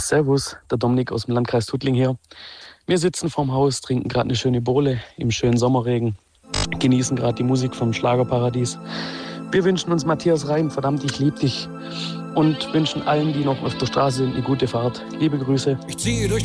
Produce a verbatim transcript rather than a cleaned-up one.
Servus, der Dominik aus dem Landkreis Tuttling hier. Wir sitzen vorm Haus, trinken gerade eine schöne Bowle im schönen Sommerregen, genießen gerade die Musik vom Schlagerparadies. Wir wünschen uns Matthias Reim, verdammt, ich lieb dich. Und wünschen allen, die noch auf der Straße sind, eine gute Fahrt. Liebe Grüße. Ich ziehe durch